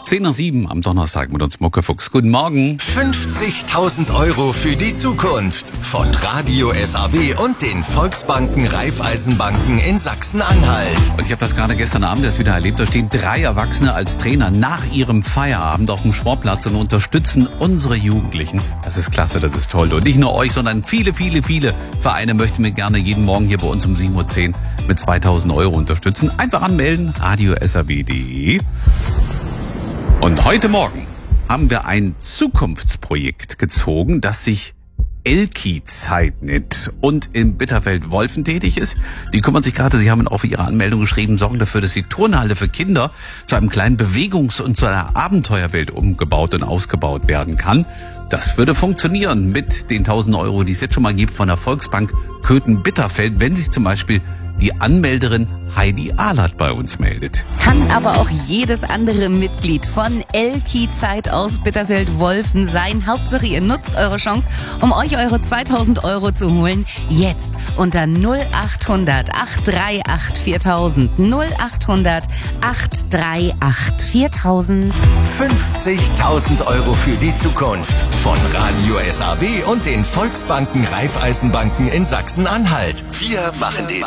10:07 am Donnerstag mit uns Muckefuchs. Guten Morgen. 50.000 € für die Zukunft von Radio SAW und den Volksbanken Raiffeisenbanken in Sachsen-Anhalt. Und ich habe das gerade gestern Abend erst wieder erlebt. Da stehen 3 Erwachsene als Trainer nach ihrem Feierabend auf dem Sportplatz und unterstützen unsere Jugendlichen. Das ist klasse, das ist toll. Und nicht nur euch, sondern viele Vereine möchten wir gerne jeden Morgen hier bei uns um 7:10 Uhr mit 2.000 € unterstützen. Einfach anmelden, radiosaw.de. Und heute Morgen haben wir ein Zukunftsprojekt gezogen, das sich Elki-Zeitnet und in Bitterfeld-Wolfen tätig ist. Die kümmern sich gerade, sie haben auch für ihre Anmeldung geschrieben, sorgen dafür, dass die Turnhalle für Kinder zu einem kleinen Bewegungs- und zu einer Abenteuerwelt umgebaut und ausgebaut werden kann. Das würde funktionieren mit den 1.000 €, die es jetzt schon mal gibt von der Volksbank Köthen-Bitterfeld, wenn sich zum Beispiel die Anmelderin Heidi Ahlert bei uns meldet. Kann aber auch jedes andere Mitglied von Elki-Zeit aus Bitterfeld-Wolfen sein. Hauptsache, ihr nutzt eure Chance, um euch eure 2.000 € zu holen. Jetzt unter 0800 838 4000. 0800 838 4000. 50.000 € für die Zukunft von Radio SAW und den Volksbanken Raiffeisenbanken in Sachsen-Anhalt. Wir machen den